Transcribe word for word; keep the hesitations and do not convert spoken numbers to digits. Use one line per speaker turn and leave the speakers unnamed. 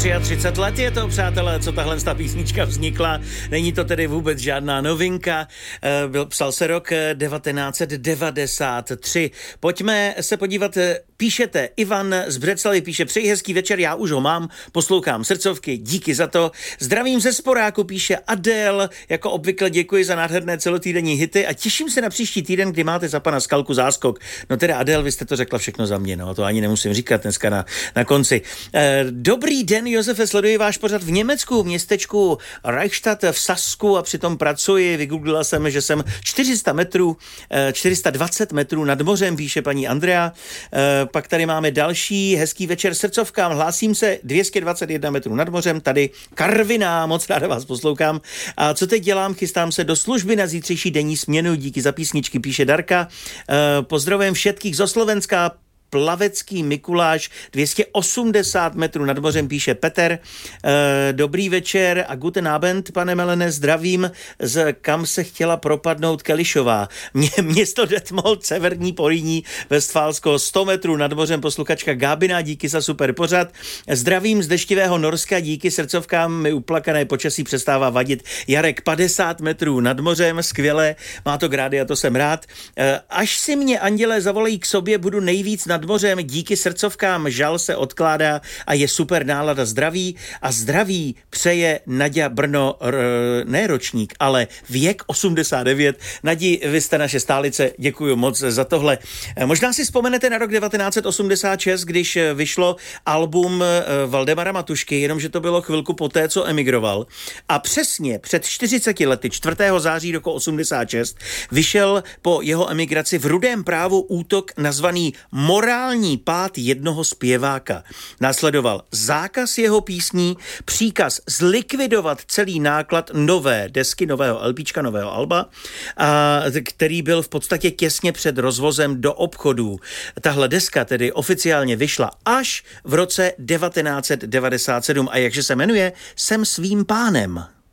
třicet tři let je to, přátelé, co tahle ta písnička vznikla. Není to tedy vůbec žádná novinka. Byl, psal se rok devatenáct set devadesát tři. Pojďme se podívat. Píšete, Ivan z Břeclavy píše, přeji hezký večer, já už ho mám, poslouchám srdcovky, díky za to. Zdravím ze Sporáku, píše Adel, jako obvykle děkuji za nádherné celotýdenní hity a těším se na příští týden, kdy máte za pana Skalku záskok. No teda Adel, vy jste to řekla všechno za mě, no to ani nemusím říkat dneska na, na konci. Eh, dobrý den, Josefe, sleduji váš pořad v Německu, v městečku Reichstadt v Sasku a přitom pracuji. Vygooglila jsem, že jsem čtyři sta metrů, eh, čtyři sta dvacet metrů nad mořem, píše paní Andrea. Eh, pak tady máme další hezký večer srdcovkám. Hlásím se dvě stě dvacet jedna metrů nad mořem, tady Karviná, moc ráda vás poslouchám. A co teď dělám? Chystám se do služby na zítřejší denní směnu. Díky za písničky, píše Darka. Eh, pozdravujem všetkých zo Slovenska. Plavecký Mikuláš, dvě stě osmdesát metrů nad mořem, píše Petr. E, dobrý večer a guten Abend, pane Melene, zdravím, z kam se chtěla propadnout Kelišová. Mě, město Detmold, Severní Porýní, Vestfálsko, sto metrů nad mořem, posluchačka Gábina, díky za super pořad. Zdravím z deštivého Norska, díky srdcovkám, mi uplakané počasí přestává vadit. Jarek, padesát metrů nad mořem, skvěle, má to grády a to jsem rád. E, až si mě andělé zavolají k sobě, budu nejvíc nad mořem, díky srdcovkám, žal se odkládá a je super nálada, zdraví a zdraví přeje Naďa Brno, r, ne ročník, ale věk osmdesát devět. Nadi, vy jste naše stálice, děkuji moc za tohle. Možná si vzpomenete na rok devatenáct set osmdesát šest, když vyšlo album Valdemara Matušky, jenomže to bylo chvilku poté, co emigroval. A přesně před čtyřiceti lety, čtvrtého září roku osmdesát šest, vyšel po jeho emigraci v Rudém právu útok nazvaný Morální pád jednoho zpěváka. Následoval zákaz jeho písní, příkaz zlikvidovat celý náklad nové desky, nového LPčka, nového alba, a, který byl v podstatě těsně před rozvozem do obchodů. Tahle deska tedy oficiálně vyšla až v roce devatenáct set devadesát sedm a jakže se jmenuje? Jsem svým pánem.